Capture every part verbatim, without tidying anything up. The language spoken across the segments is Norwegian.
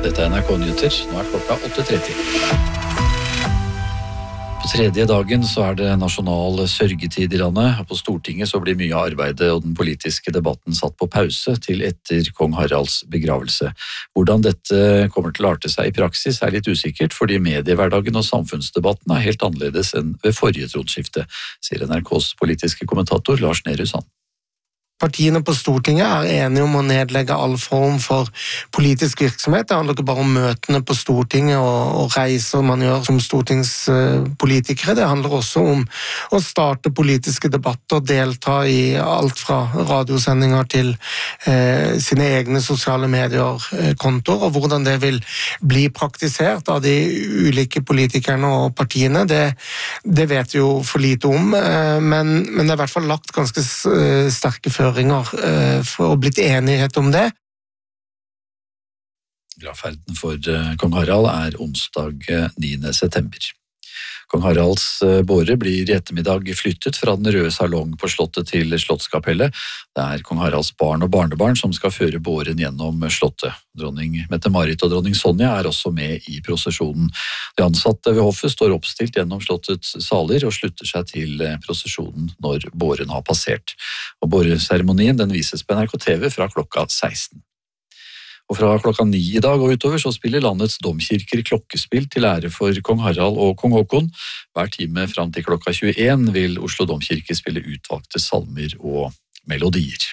Dette er N R K Nyheter, nå er klokka åtte tretti. På tredje dagen så er det nasjonal sørgetid i landet, og på Stortinget så blir mye av arbeidet og den politiske debatten satt på pause til etter kong Haralds begravelse. Hvordan dette kommer til å arte seg i praksis er litt usikkert, fordi mediehverdagen og samfunnsdebatten er helt annerledes enn ved forrige tronskifte, sier N R K's politiske kommentator Lars Nehru Sand. Partiene på Stortinget er enige om å nedlegge all form for politisk virksomhet. Det handler ikke bare om møtene på Stortinget og, og reiser man gjør som stortingspolitikere. Det handler også om å starte politiske debatter, delta i alt fra radiosendinger til eh, sine egne sosiale medier-kontoer, og hvordan det vil bli praktisert av de ulike politikerne og partiene. Det, det vet vi jo for lite om, eh, men, men det er i hvert fall lagt ganske sterke føringer for å blitt enighet om det. Gravferden for kong Harald er onsdag niende september. Kong Haralds båre blir i ettermiddag flyttet fra den røde salong på slottet til Slottskapellet. Det er kong Haralds barn og barnebarn som skal føre båren gjennom slottet. Dronning Mette-Marit og dronning Sonja er også med i prosesjonen. De ansatte ved hoffet står oppstilt gjennom slottets saler og slutter seg til prosesjonen når båren har passert. Og båreseremonien den vises på N R K T V fra klokka seksten. Og fra klokka ni i dag og utover så spiller landets domkirker klokkespill til ære for kong Harald og kong Håkon. Hver time fram til klokka tjueen vil Oslo domkirke spille utvalgte salmer og melodier.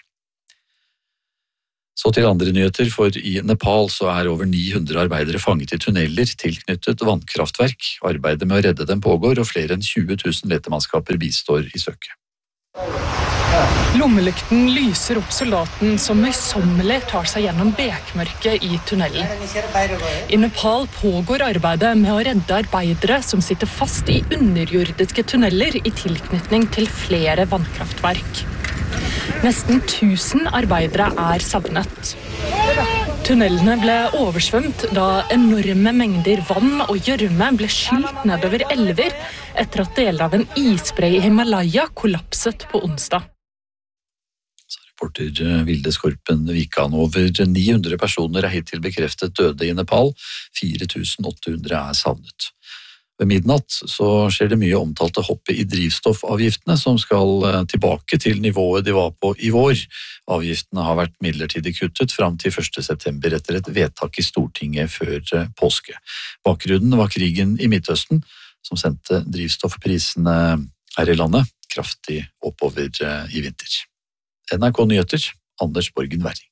Så til andre nyheter, for i Nepal så er over ni hundre arbeidere fanget i tunneler tilknyttet vannkraftverk. Arbeidet med å redde dem pågår, og flere enn tjue tusen letemannskaper bistår i søket. Lommelykten lyser opp soldaten som møysommelig tar seg gjennom bekmørket i tunnelen. I Nepal pågår arbeidet med å redde arbeidere som sitter fast i underjordiske tunneler i tilknytning til flere vannkraftverk. Nesten tusen arbeidere er savnet. Tunnelene ble oversvømt da enorme mengder vann og gjørme ble skylt nedover elver etter at deler av en isbre i Himalaya kollapset på onsdag. Reporter Vilde Skorpen Vikan. Over ni hundre personer er hittil bekreftet døde i Nepal. fire tusen åtte hundre er savnet. Ved midnatt så skjer det mye omtalte hoppet i drivstoffavgiftene som skal tilbake til nivået de var på i vår. Avgiftene har vært midlertidig kuttet fram til første september etter et vedtak i Stortinget før påske. Bakgrunnen var krigen i Midtøsten som sendte drivstoffprisene her i landet kraftig oppover i vinter. N R K Nyheter, Anders Borgen Werring.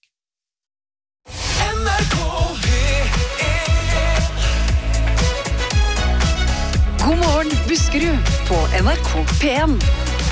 God morgen, Buskerud på N R K P en.